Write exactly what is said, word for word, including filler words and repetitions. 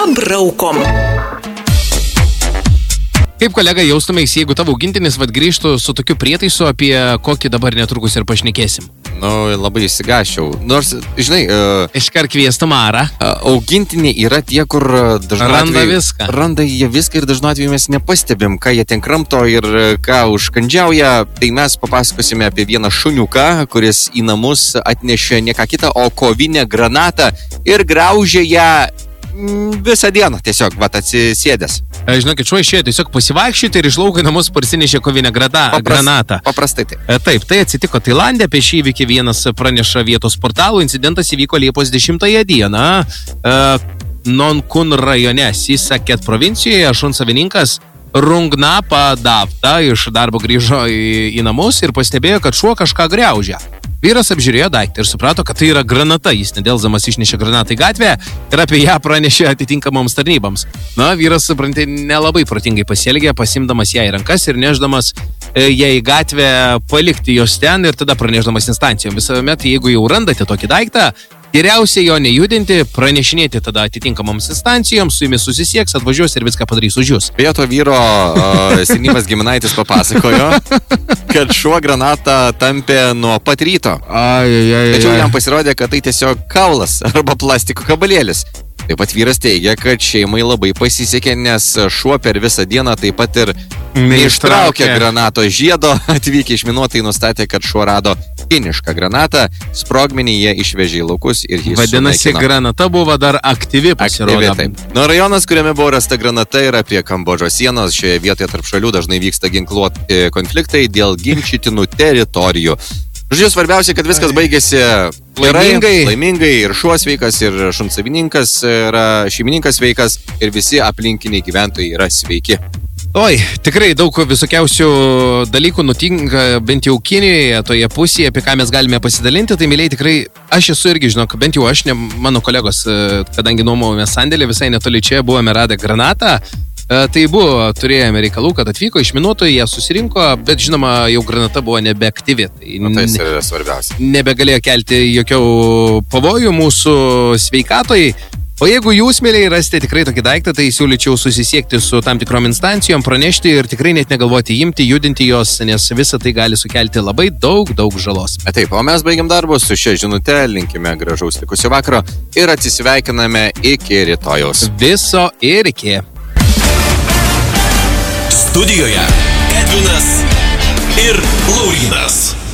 pabraukom. Kaip kolega jaustumės, jeigu tavo augintinis vat grįžtų su tokiu prietaisu, apie kokį dabar netrukus ir pašnekėsim? Nu, labai įsigaščiau. Nors, žinai... Uh, Iškart kviestų Marą. Uh, augintiniai yra tie, kur dažnai randa atveju, viską. Randa jie viską ir dažnai atveju mes nepastebim, ką jie ten kramto ir ką užkandžiauja. Tai mes papasakosime apie vieną šuniuką, kuris į namus atnešė ne ką kitą, o kovinę granatą ir graužė ją visą dieną, tiesiog, vat, atsisėdęs. Žinokit, šuo išėjo tiesiog pasivaikščioti ir iš lauko į namus parsinešė kovinę grata, Papras, granatą. Paprastai taip. Taip, tai atsitiko Tailande, apie šį įvykį vienas praneša vietos portalų, incidentas įvyko Liepos dešimtąją dieną. Nonkun rajone, Sisaket provincijoje, šuns savininkas Rungnapa Davta iš darbo grįžo į, į namus ir pastebėjo, kad šuo kažką griaužia. Vyras apžiūrėjo daiktą ir suprato, kad tai yra granata. Jis nedelsdamas išnešė granatą į gatvę ir apie ją pranešė atitinkamoms tarnyboms. Na, vyras, supranti, nelabai protingai pasielgė, pasimdamas ją į rankas ir neždamas ją į gatvę palikti jos ten ir tada pranešdamas instancijoms. Visuomet, jeigu jau randate tokį daiktą, geriausia jo nejudinti, pranešinėti tada atitinkamoms instancijoms, su jumis susisieks, atvažiuos ir viską padarys už jūs. Beje, to vyro uh, senyvas giminaitis papasakojo, kad šuo granatą tampė nuo pat ryto. Ai, ai, ai, Tačiau jam pasirodė, kad tai tiesiog kaulas arba plastiko gabalėlis. Taip pat vyras teigia, kad šeimai labai pasisekė, nes šuo per visą dieną taip pat ir neištraukė granato žiedo. Atvykę išminuotojai nustatė, kad šuo rado kinišką granatą, sprogmenį jie išvežė į laukus ir jį Vadinasi, sunaikino. Granata buvo dar aktyvi, pasirodė. Aktyvi, taip. Nu, rajonas, kuriame buvo rasta granata, yra prie Kambodžos sienos. Šioje vietoje tarp šalių dažnai vyksta ginkluoti konfliktai dėl ginčytinų teritorijų. Žodžiu, svarbiausia, kad viskas baigėsi laimingai, laimingai ir šuo sveikas, ir šuns savininkas yra šeimininkas sveikas, ir visi aplinkiniai gyventojai yra sveiki. Oi, tikrai daug visokiausių dalykų nutinka, bent jau Kinijoje, toje pusėje, apie ką mes galime pasidalinti. Tai, mėliai, tikrai aš esu irgi, žinok, bent jau aš, ne mano kolegos, kadangi nuomojame sandėlį, visai netoli čia buvome radę granatą. Tai buvo, turėjome reikalų, kad atvyko išminuotojai, jie susirinko, bet žinoma, jau granata buvo nebeaktyvi. Tai, nu, tai yra svarbiausia. Nebegalėjo kelti jokių pavojų mūsų sveikatojai. O jeigu jūs, mėliai, rasite tikrai tokį daiktą, tai siūlyčiau susisiekti su tam tikrom instancijom, pranešti ir tikrai net negalvoti imti, judinti jos, nes visa tai gali sukelti labai daug, daug žalos. Taip, o mes baigiam darbus su šia žinute, linkime gražaus likusio vakaro ir atsisveikiname iki rytojaus. Viso ir iki. Studijoje Edvinas ir Laurynas.